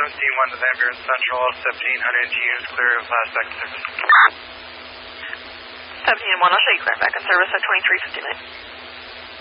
17-1 to Van Buren Central, 1700 units clear of last back in service. 17-1, I'll show you clear back in service at 2359.